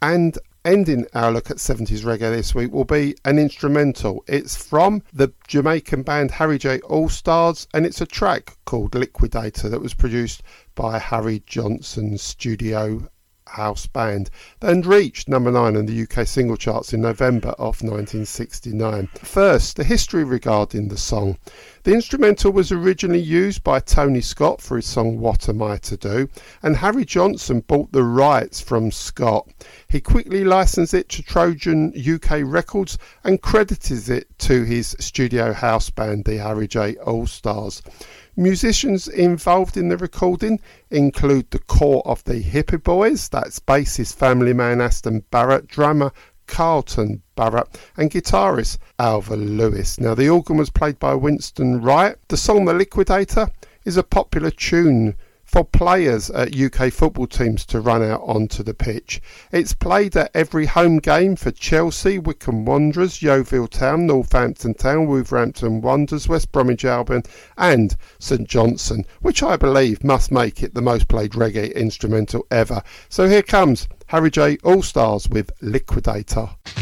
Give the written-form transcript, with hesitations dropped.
And ending our look at 70s reggae this week will be an instrumental. It's from the Jamaican band Harry J All-Stars, and it's a track called Liquidator that was produced by Harry Johnson's Studio House Band and reached number 9 on the UK single charts in November of 1969. First, the history regarding the song. The instrumental was originally used by Tony Scott for his song What Am I To Do, and Harry Johnson bought the rights from Scott. He quickly licensed it to Trojan UK Records and credited it to his studio house band, the Harry J All-Stars. Musicians involved in the recording include the core of the Hippie Boys, that's bassist family man Aston Barrett, drummer Carlton Barrett and guitarist Alva Lewis. Now the organ was played by Winston Wright. The song The Liquidator is a popular tune for players at UK football teams to run out onto the pitch. It's played at every home game for Chelsea, Wycombe Wanderers, Yeovil Town, Northampton Town, Wolverhampton Wanderers, West Bromwich Albion and St Johnstone, which I believe must make it the most played reggae instrumental ever. So here comes Harry J All-Stars with Liquidator.